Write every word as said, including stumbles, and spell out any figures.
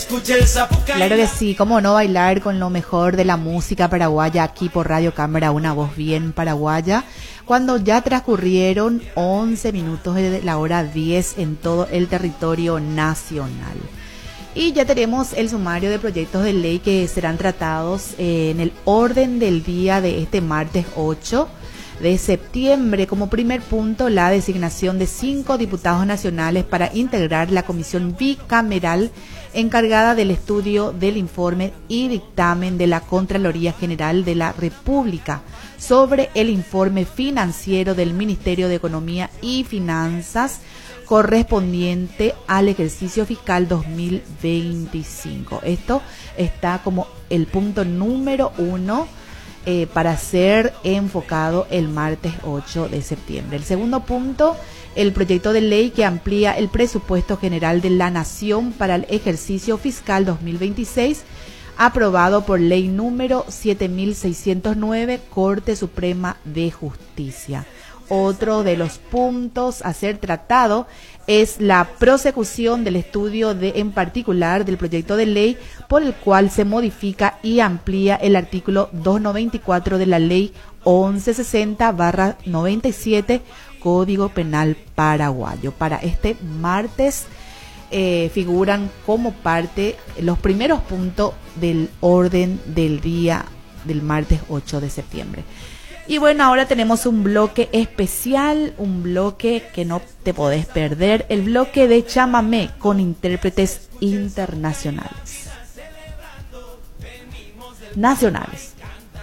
Claro que sí, cómo no bailar con lo mejor de la música paraguaya aquí por Radio Cámara, una voz bien paraguaya, cuando ya transcurrieron once minutos de la hora diez en todo el territorio nacional. Y ya tenemos el sumario de proyectos de ley que serán tratados eh, en el orden del día de este martes ocho de septiembre. Como primer punto, la designación de cinco diputados nacionales para integrar la comisión bicameral encargada del estudio del informe y dictamen de la Contraloría General de la República sobre el informe financiero del Ministerio de Economía y Finanzas correspondiente al ejercicio fiscal dos mil veinticinco. Esto está como el punto número uno eh, para ser enfocado el martes ocho de septiembre. El segundo punto, el proyecto de ley que amplía el presupuesto general de la Nación para el ejercicio fiscal dos mil veintiséis, aprobado por ley número siete mil seiscientos nueve, Corte Suprema de Justicia. Otro de los puntos a ser tratado es la prosecución del estudio de, en particular, del proyecto de ley por el cual se modifica y amplía el artículo doscientos noventa y cuatro de la ley once sesenta barra noventa y siete Código Penal Paraguayo. Para este martes eh, figuran como parte los primeros puntos del orden del día del martes ocho de septiembre. Y bueno, ahora tenemos un bloque especial, un bloque que no te podés perder, el bloque de chamamé con intérpretes internacionales. Nacionales.